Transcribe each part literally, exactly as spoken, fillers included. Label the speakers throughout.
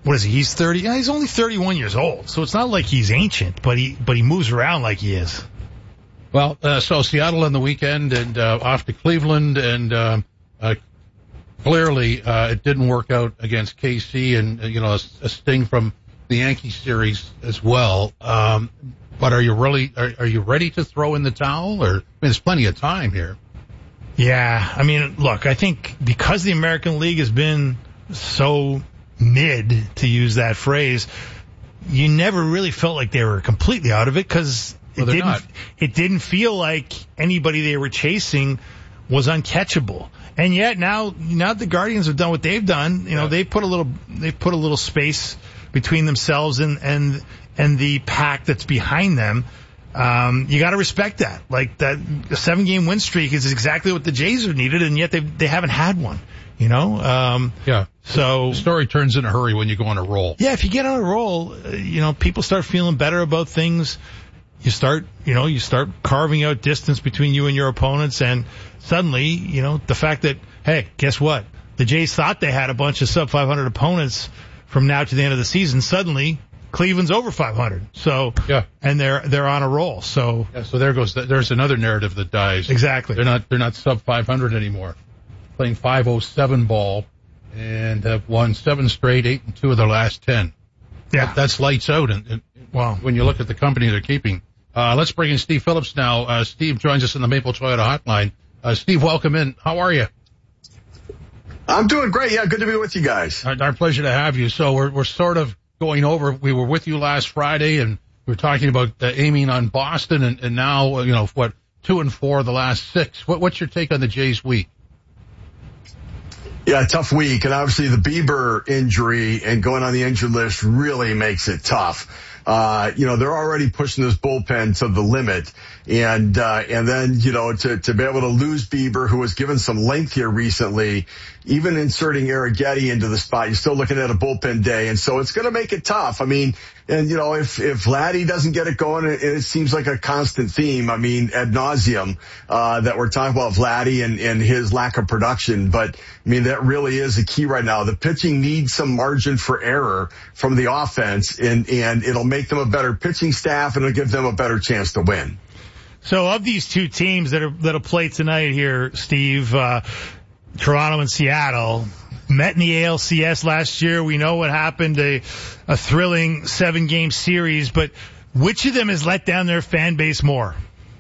Speaker 1: what is he? He's thirty. Yeah, he's only thirty-one years old, so it's not like he's ancient, but he but he moves around like he is.
Speaker 2: Well, uh, so Seattle on the weekend and uh, off to Cleveland, and uh, uh, clearly uh, it didn't work out against K C, and uh, you know a, a sting from the Yankee series as well. Um, but are you really are, are you ready to throw in the towel? Or I mean, there's plenty of time here.
Speaker 1: Yeah, I mean, look, I think because the American League has been so mid, to use that phrase, you never really felt like they were completely out of it because
Speaker 2: well,
Speaker 1: it didn't.
Speaker 2: Not.
Speaker 1: It didn't feel like anybody they were chasing was uncatchable. And yet now, now that the Guardians have done what they've done, you know, yeah. they put a little, they put a little space between themselves and and and the pack that's behind them. Um, you got to respect that. Like that seven game win streak is exactly what the Jays have needed, and yet they they haven't had one. You know, um,
Speaker 2: yeah.
Speaker 1: So
Speaker 2: the story turns in a hurry when you go on a roll.
Speaker 1: Yeah, if you get on a roll, uh, you know, people start feeling better about things. You start, you know, you start carving out distance between you and your opponents, and suddenly, you know, the fact that, hey, guess what? The Jays thought they had a bunch of sub five hundred opponents from now to the end of the season. Suddenly, Cleveland's over five hundred. So,
Speaker 2: yeah.
Speaker 1: And they're, they're on a roll. So,
Speaker 2: yeah, so there goes, the, there's another narrative that dies.
Speaker 1: Exactly.
Speaker 2: They're not, they're not sub five hundred anymore. Playing five oh seven ball and have won seven straight, eight and two of their last ten.
Speaker 1: Yeah.
Speaker 2: That, that's lights out. And, and
Speaker 1: wow.
Speaker 2: When you look at the company they're keeping. Uh, let's bring in Steve Phillips now. Uh, Steve joins us in the Maple Toyota hotline. Uh, Steve, welcome in. How are you?
Speaker 3: I'm doing great. Yeah, good to be with you guys.
Speaker 2: Our, our pleasure to have you. So we're, we're sort of going over, we were with you last Friday and we were talking about uh, aiming on Boston and, and now, you know, what, two and four of the last six. What, what's your take on the Jays week?
Speaker 3: Yeah, tough week. And obviously the Bieber injury and going on the injured list really makes it tough. Uh, you know, they're already pushing this bullpen to the limit. And, uh, and then, you know, to, to be able to lose Bieber, who was given some length here recently, even inserting Arrighetti into the spot, you're still looking at a bullpen day. And so it's going to make it tough. I mean, and, you know, if, if Vladdy doesn't get it going, it, it seems like a constant theme. I mean, ad nauseum, uh, that we're talking about Vladdy and, and his lack of production. But, I mean, that really is a key right now. The pitching needs some margin for error from the offense, and, and it'll make them a better pitching staff, and it'll give them a better chance to win.
Speaker 1: So of these two teams that are, that'll play tonight here, Steve, uh, Toronto and Seattle, met in the A L C S last year. We know what happened, a, a thrilling seven game series, but which of them has let down their fan base more?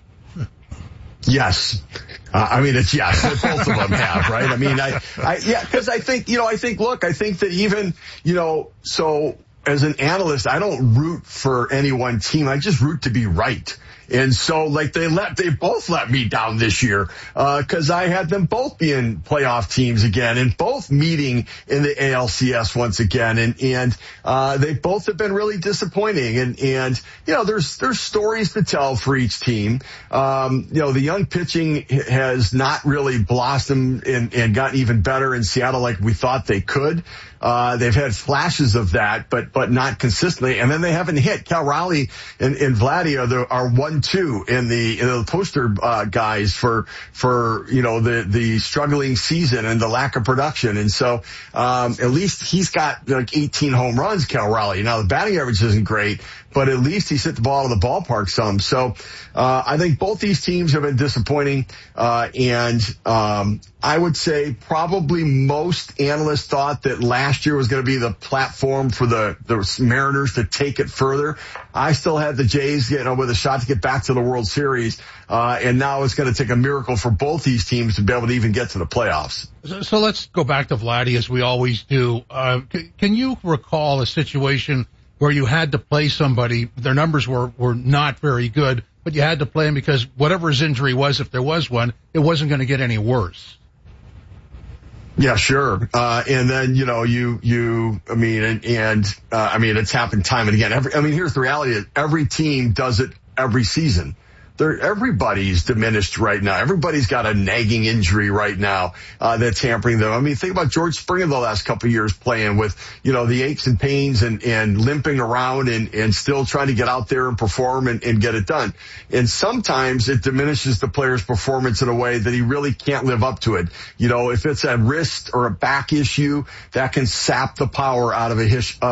Speaker 3: Yes. Uh, I mean, it's yes. Both of them have, right? I mean, I, I, yeah, cause I think, you know, I think, look, I think that even, you know, so as an analyst, I don't root for any one team. I just root to be right. And so, like, they let, they both let me down this year, uh, cause I had them both being playoff teams again and both meeting in the A L C S once again. And, and, uh, they both have been really disappointing. And, and, you know, there's, there's stories to tell for each team. Um, you know, the young pitching has not really blossomed and, and gotten even better in Seattle like we thought they could. Uh, they've had flashes of that, but, but not consistently. And then they haven't hit. Cal Raleigh and, and Vladdy are the, are one, two in the, in the poster, uh, guys for, for, you know, the, the struggling season and the lack of production. And so, um, at least he's got like eighteen home runs, Cal Raleigh. Now the batting average isn't great, but at least he's hit the ball out of the ballpark some. So, uh, I think both these teams have been disappointing. Uh, and, um, I would say probably most analysts thought that last year was going to be the platform for the, the Mariners to take it further. I still had the Jays, you know, with a shot to get back to the World Series. Uh, and now it's going to take a miracle for both these teams to be able to even get to the playoffs.
Speaker 2: So, so let's go back to Vladdy as we always do. Uh, c- can you recall a situation where you had to play somebody, their numbers were, were not very good, but you had to play him because whatever his injury was, if there was one, it wasn't going to get any worse?
Speaker 3: Yeah, sure. Uh, and then, you know, you, you, I mean, and, and uh, I mean, it's happened time and again. Every, I mean, here's the reality. Every team does it every season. They're, everybody's diminished right now. Everybody's got a nagging injury right now, uh, that's hampering them. I mean, think about George Springer the last couple of years playing with, you know, the aches and pains and, and limping around and, and still trying to get out there and perform and, and get it done. And sometimes it diminishes the player's performance in a way that he really can't live up to it. You know, if it's a wrist or a back issue, that can sap the power out of a, his, uh,